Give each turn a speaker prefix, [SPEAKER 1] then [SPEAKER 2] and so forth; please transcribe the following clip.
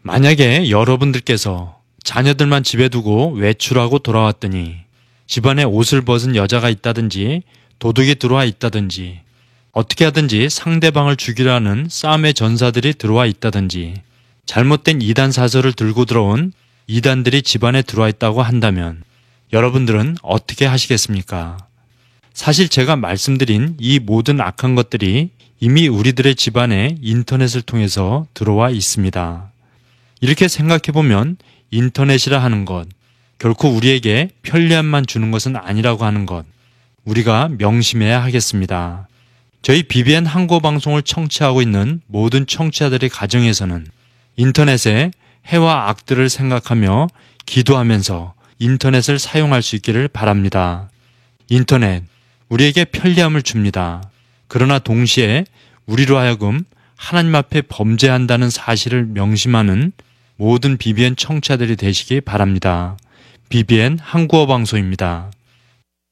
[SPEAKER 1] 만약에 여러분들께서 자녀들만 집에 두고 외출하고 돌아왔더니 집안에 옷을 벗은 여자가 있다든지 도둑이 들어와 있다든지 어떻게 하든지 상대방을 죽이려 하는 싸움의 전사들이 들어와 있다든지 잘못된 이단 사설을 들고 들어온 이단들이 집안에 들어와 있다고 한다면 여러분들은 어떻게 하시겠습니까? 사실 제가 말씀드린 이 모든 악한 것들이 이미 우리들의 집안에 인터넷을 통해서 들어와 있습니다. 이렇게 생각해보면 인터넷이라 하는 것, 결코 우리에게 편리함만 주는 것은 아니라고 하는 것, 우리가 명심해야 하겠습니다. 저희 BBN 한국어 방송을 청취하고 있는 모든 청취자들의 가정에서는 인터넷의 해와 악들을 생각하며 기도하면서 인터넷을 사용할 수 있기를 바랍니다. 인터넷, 우리에게 편리함을 줍니다. 그러나 동시에 우리로 하여금 하나님 앞에 범죄한다는 사실을 명심하는 모든 BBN 청취자들이 되시기 바랍니다. BBN 한국어 방송입니다.